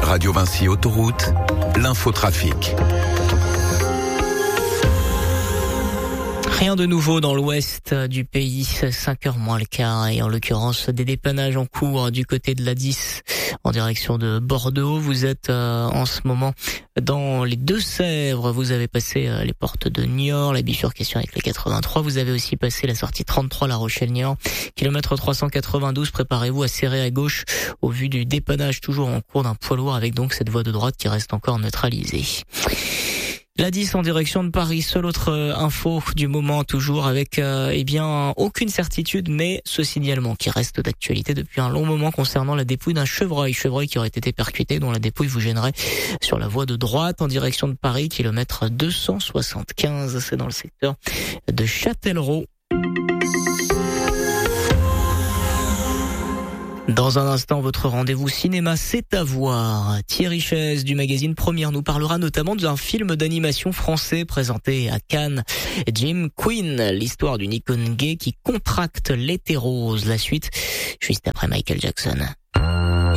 Radio Vinci Autoroute, l'infotrafic. Rien de nouveau dans l'ouest du pays, 5h moins le quart, et en l'occurrence des dépannages en cours du côté de l'A10 en direction de Bordeaux. Vous êtes en ce moment dans les Deux-Sèvres, vous avez passé les portes de Niort, la bifurcation avec les 83, vous avez aussi passé la sortie 33 La Rochelle-Niort, kilomètre 392, préparez-vous à serrer à gauche au vu du dépannage toujours en cours d'un poids lourd avec donc cette voie de droite qui reste encore neutralisée. La 10 en direction de Paris, seule autre info du moment toujours avec aucune certitude, mais ce signalement qui reste d'actualité depuis un long moment concernant la dépouille d'un chevreuil qui aurait été percuté, dont la dépouille vous gênerait sur la voie de droite en direction de Paris, kilomètre 275, c'est dans le secteur de Châtellerault. Dans un instant, votre rendez-vous cinéma, c'est à voir. Thierry Chaise du magazine Première nous parlera notamment d'un film d'animation français présenté à Cannes. Jim Quinn, l'histoire d'une icône gay qui contracte l'hétérose. La suite, juste après Michael Jackson.